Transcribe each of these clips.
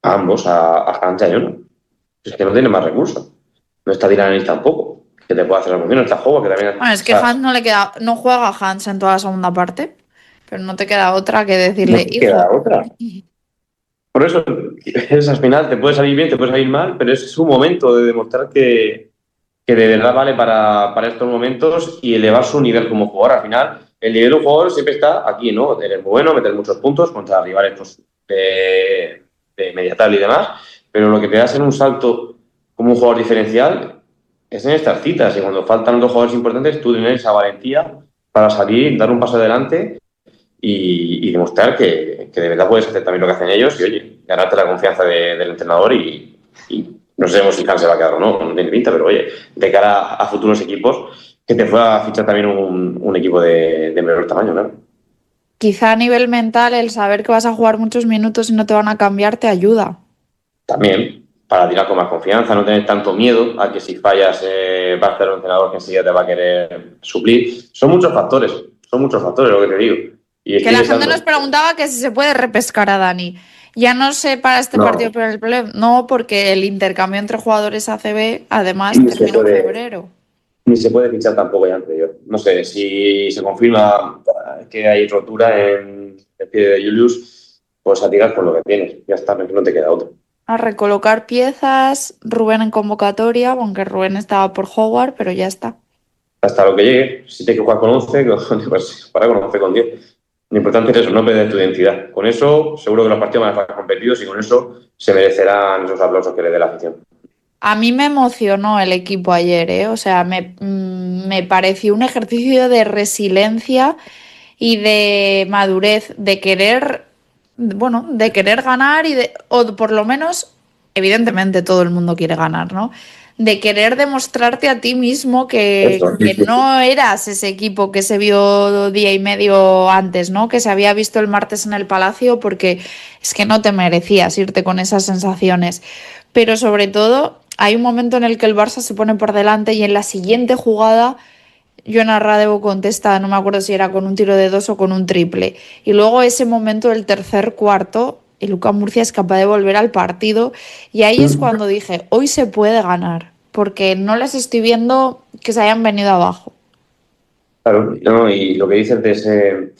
a ambos, a Hans y a Jonas. Es que no tiene más recursos. No está Dylan tampoco, que te puede hacer la función. Está Juego, que también... Bueno, es que Hans no juega Hans en toda la segunda parte, pero no te queda otra que No decirle, te queda hijo. otra. Por eso, es, al final te puede salir bien, te puede salir mal, pero es su momento de demostrar que de verdad vale para estos momentos y elevar su nivel como jugador. Al final, el nivel de un jugador siempre está aquí, ¿no? Eres muy bueno, meter muchos puntos contra rivales pues, de media tabla y demás, pero lo que te da ser un salto como un jugador diferencial es en estas citas y cuando faltan otros jugadores importantes, tú tienes esa valentía para salir, dar un paso adelante y demostrar que de verdad puedes hacer también lo que hacen ellos y, oye, ganarte la confianza del entrenador y no sabemos si Hans se va a quedar o no, no tiene pinta, pero oye, de cara a futuros equipos, que te pueda fichar también un equipo de menor tamaño, claro. Quizá a nivel mental el saber que vas a jugar muchos minutos y no te van a cambiar te ayuda. También, para tirar con más confianza, no tener tanto miedo a que si fallas va a estar un entrenador que enseguida te va a querer suplir. Son muchos factores lo que te digo. Y Que estoy la gente deseando. nos preguntaba que si se puede repescar a Dani. Ya no sé para este partido, No, pero el problema no, porque el intercambio entre jugadores ACB además ni se termina en puede, febrero. ni se puede fichar tampoco ya anterior. No sé, si se confirma que hay rotura en el pie de Julius, pues a tirar con lo que tienes. Ya está, no te queda otro. A recolocar piezas, Rubén en convocatoria, aunque Rubén estaba por Howard, pero ya está. Hasta lo que llegue. Si tienes que jugar con 11, pues para con 11, con 10. Lo importante es eso, no perder tu identidad. Con eso, seguro que los partidos van a estar competidos y con eso se merecerán esos aplausos que le dé la afición. A mí me emocionó el equipo ayer, ¿eh? O sea, me pareció un ejercicio de resiliencia y de madurez, de querer, bueno, de querer ganar o por lo menos, evidentemente todo el mundo quiere ganar, ¿no? De querer demostrarte a ti mismo Eso, sí, que sí, sí. no eras ese equipo que se vio día y medio antes, ¿no? Que se había visto el martes en el Palacio, porque es que no te merecías irte con esas sensaciones. Pero sobre todo, hay un momento en el que el Barça se pone por delante y en la siguiente jugada Jonas Radevo contesta, no me acuerdo si era con un tiro de dos o con un triple. Y luego ese momento del tercer cuarto, y Lucas Murcia es capaz de volver al partido. Y ahí es cuando dije, hoy se puede ganar, porque no les estoy viendo que se hayan venido abajo. Claro, no, y lo que dices de ese...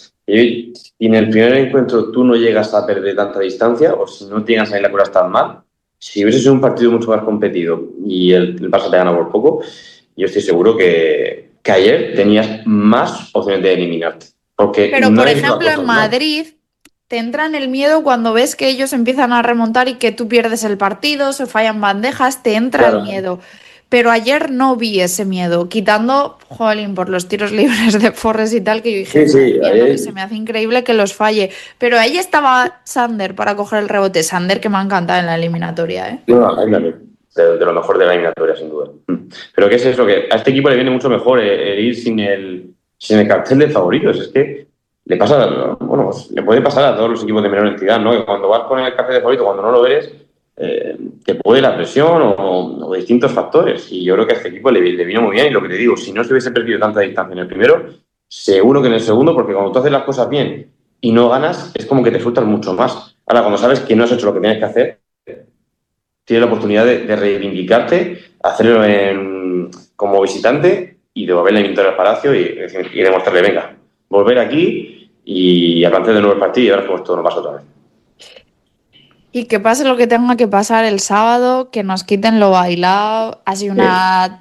Y en el primer encuentro tú no llegas a perder tanta distancia, o si no llegas a ir la cosa tan mal, si hubiese sido un partido mucho más competido y el Barça te gana por poco, yo estoy seguro que ayer tenías más opciones de eliminarte. Porque Pero, no por he hecho las ejemplo, en cosas mal. Madrid te entra en el miedo cuando ves que ellos empiezan a remontar y que tú pierdes el partido, se fallan bandejas, te entra el Claro. miedo. Pero ayer no vi ese miedo, quitando, jolín, por los tiros libres de Forres y tal, que yo dije, Sí, madre sí, mía, ayer, se me hace increíble que los falle. Pero ahí estaba Sander para coger el rebote. Sander que me ha encantado en la eliminatoria, ¿eh? no, ahí también, de lo mejor de la eliminatoria, sin duda. Pero ¿qué es eso? Que a este equipo le viene mucho mejor el ir sin el cartel de favoritos. Es que le pasa, bueno, pues, le puede pasar a todos los equipos de menor entidad, ¿no? Que cuando vas con el cartel de favorito, cuando no lo eres, te puede la presión o distintos factores. Y yo creo que a este equipo le vino muy bien. Y lo que te digo, si no se hubiese perdido tanta distancia en el primero, seguro que en el segundo, porque cuando tú haces las cosas bien y no ganas, es como que te frustras mucho más. Ahora, cuando sabes que no has hecho lo que tienes que hacer, tienes la oportunidad de reivindicarte, hacerlo como visitante y devolver la victoria al Palacio y demostrarle, venga, volver aquí y a plantear de nuevo el partido y ver cómo esto no pasa otra vez. Y que pase lo que tenga que pasar el sábado, que nos quiten lo bailado. Ha sido Sí. una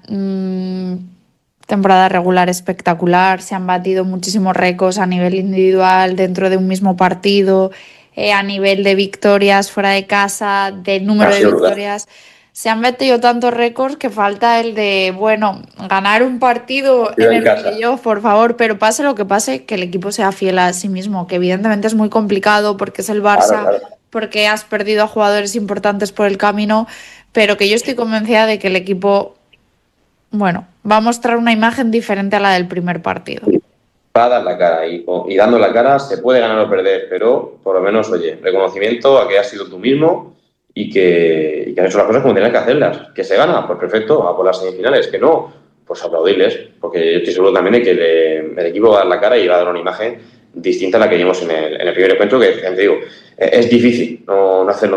temporada regular espectacular. Se han batido muchísimos récords a nivel individual dentro de un mismo partido, a nivel de victorias fuera de casa, de Ha número de sido brutal. victorias. Se han batido tantos récords que falta el de, bueno, ganar un partido Partido en en el casa. playoff, por favor, pero pase lo que pase, que el equipo sea fiel a sí mismo, que evidentemente es muy complicado porque es el Claro, Barça, claro. porque has perdido a jugadores importantes por el camino, pero que yo estoy convencida de que el equipo, bueno, va a mostrar una imagen diferente a la del primer partido. Va a dar la cara y dando la cara se puede ganar o perder, pero por lo menos, oye, reconocimiento a que has sido tú mismo y que has hecho las cosas como tenías que hacerlas. Que se gana, pues perfecto, a por las semifinales. Que no, pues aplaudirles, porque yo estoy seguro también de que el equipo va a dar la cara y va a dar una imagen distinta a la que vimos en el primer encuentro, que, ya te digo, es difícil no hacerlo